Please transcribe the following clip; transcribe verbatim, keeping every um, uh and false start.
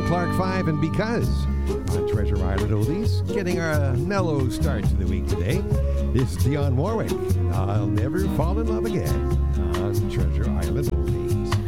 Clark five and Because. On Treasure Island Oldies, getting our mellow start to the week today is Dionne Warwick. I'll never fall in love again on Treasure Island Oldies.